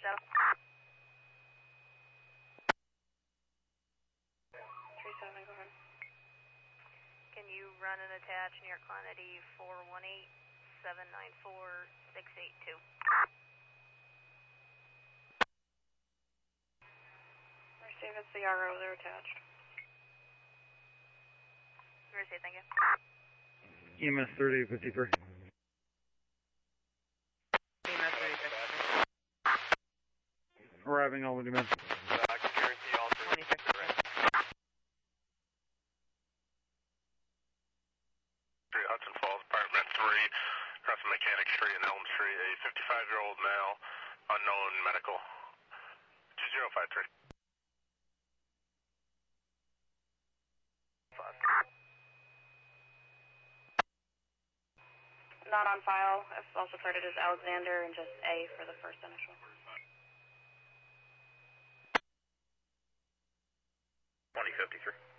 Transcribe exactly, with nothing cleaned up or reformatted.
Shadow. three seven, go ahead. Can you run and attach near quantity four one eight, seven nine four, six eight two? Receive, it's the R O, they're attached. Receive, thank you. E M S thirty fifty-three. E M S thirty fifty-three. Arriving all the men. Uh, I can guarantee all three. twenty fifty-three. Hudson Falls, Apartment three, across from Mechanic Street and Elm Street, a fifty-five-year-old male, unknown medical, two zero five three. Not on file, I've also carded as Alexander and just A for the first initial. twenty fifty-three.